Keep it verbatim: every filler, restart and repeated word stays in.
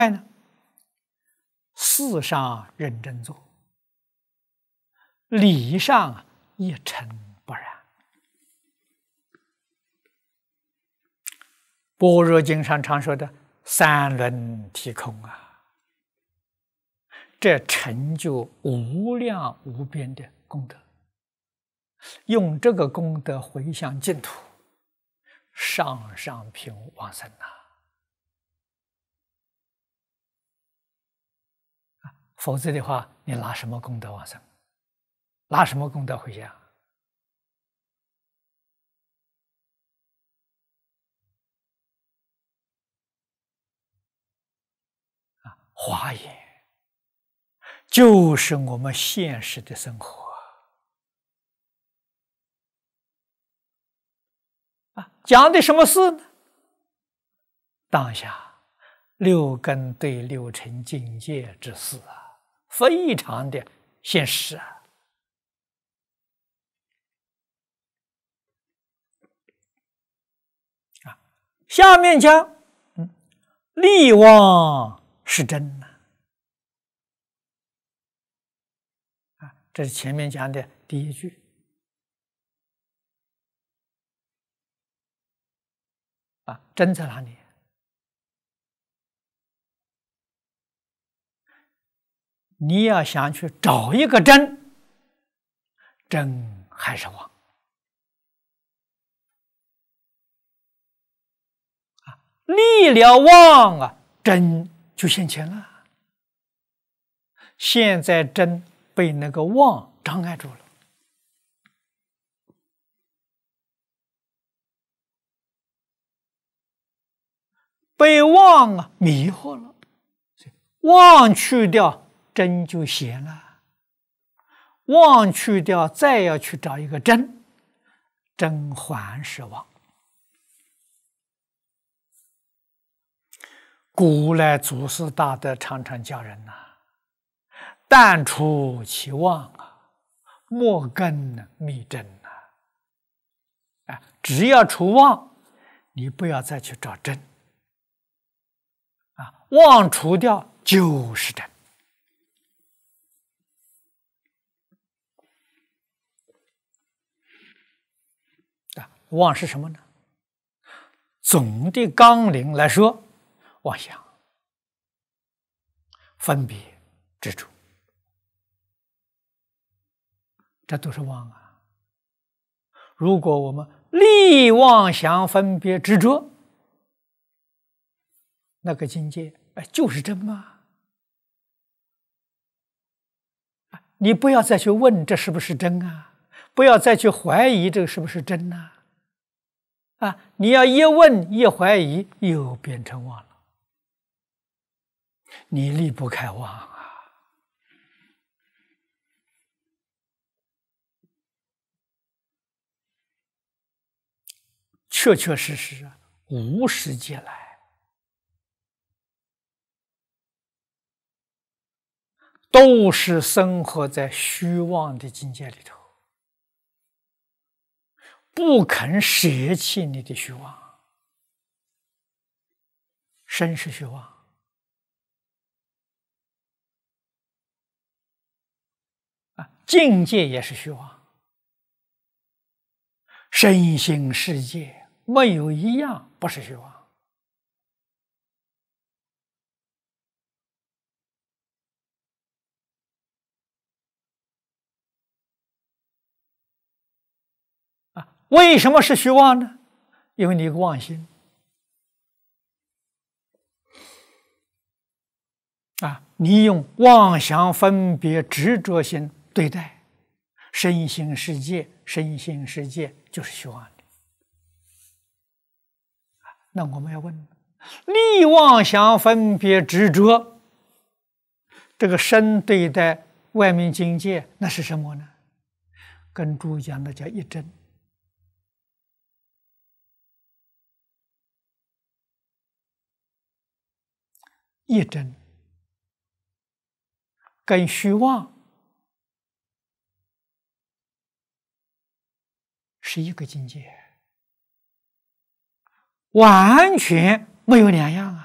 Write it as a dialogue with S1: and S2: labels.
S1: 呢，事上认真做，理上一尘不染。般若经上常说的三轮体空啊，这成就无量无边的功德。用这个功德回向净土，上上品往生呐、啊！否则的话，你拿什么功德往生？拿什么功德回向？啊，华严就是我们现实的生活。啊，讲的什么事呢？当下六根对六尘境界之事啊，非常的现实啊！啊，下面讲，嗯，力妄是真呐、啊，这是前面讲的第一句。啊，真在哪里？你要想去找一个真，真还是妄？啊，立了妄啊，真就现前了。现在真被那个妄障碍住了。被妄啊迷惑了，妄去掉，真就显了；妄去掉，再要去找一个真，真还是妄。古来祖师大德常常教人呐、啊，但除其妄啊，莫更觅真呐、啊。啊，只要除妄，你不要再去找真。啊，妄除掉就是真。啊，妄是什么呢？总的纲领来说，妄想、分别、执着，这都是妄啊。如果我们立妄想、分别、执着，那个境界，哎，就是真吗？你不要再去问这是不是真啊，不要再去怀疑这个是不是真呐、啊。啊，你要一问一怀疑，又变成妄了，你离不开妄啊。确确实实，无始劫来，都是生活在虚妄的境界里头，不肯舍弃你的虚妄。身是虚妄，啊，境界也是虚妄，身心世界没有一样不是虚妄。啊，为什么是虚妄呢？因为你有个妄心。啊，你用妄想、分别、执着心对待身心世界，身心世界就是虚妄的。那我们要问：立妄想、分别、执着，这个身对待外面境界，那是什么呢？跟诸讲的叫一真。一真跟虚妄是一个境界，完全没有两样啊。